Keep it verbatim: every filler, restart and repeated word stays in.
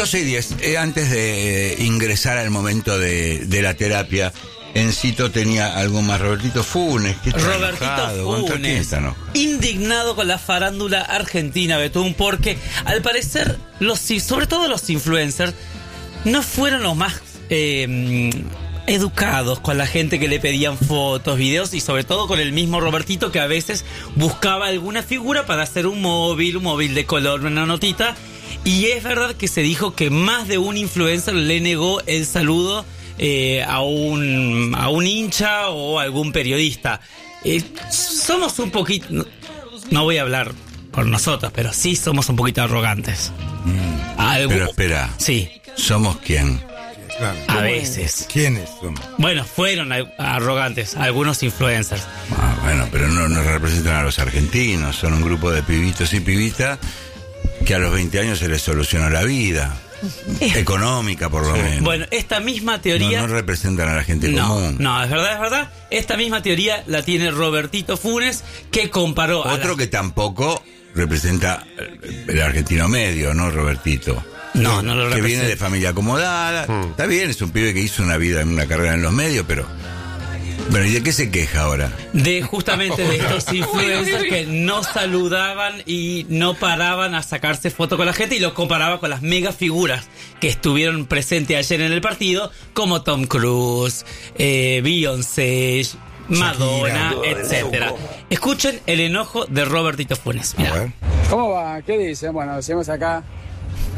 doce y diez, eh, antes de ingresar al momento de, de la terapia, Encito tenía algo más. Robertito Funes, que está Robertito enojado. Funes, indignado con la farándula argentina, Betún, porque al parecer, los sobre todo los influencers, no fueron los más eh, educados con la gente que le pedían fotos, videos, y sobre todo con el mismo Robertito, que a veces buscaba alguna figura para hacer un móvil, un móvil de color, una notita. Y es verdad que se dijo que más de un influencer le negó el saludo Eh, a un a un hincha o a algún periodista. Eh, somos un poquito, no, no voy a hablar por nosotros, pero sí somos un poquito arrogantes. Mm, Algo, pero espera, sí. ¿Somos quién? A veces. ¿Quiénes somos? Bueno, fueron arrogantes algunos influencers. Ah, bueno, pero no, no representan a los argentinos. Son un grupo de pibitos y pibitas que a los veinte años se les solucionó la vida. Económica, por lo menos. Bueno, esta misma teoría No, no representan a la gente no, común. No, es verdad, es verdad. Esta misma teoría la tiene Robertito Funes, que comparó Otro a la... que tampoco representa el argentino medio, ¿no, Robertito? No, no lo Que representa. viene de familia acomodada. Hmm. Está bien, es un pibe que hizo una vida, una carrera en los medios, pero... Bueno, ¿y de qué se queja ahora? De justamente de estos influencers que no saludaban y no paraban a sacarse fotos con la gente, y los comparaba con las mega figuras que estuvieron presentes ayer en el partido, como Tom Cruise, eh, Beyoncé, Madonna, etcétera. Escuchen el enojo de Robertito Funes. Mirá. A ver. ¿Cómo va? ¿Qué dicen? Bueno, decimos acá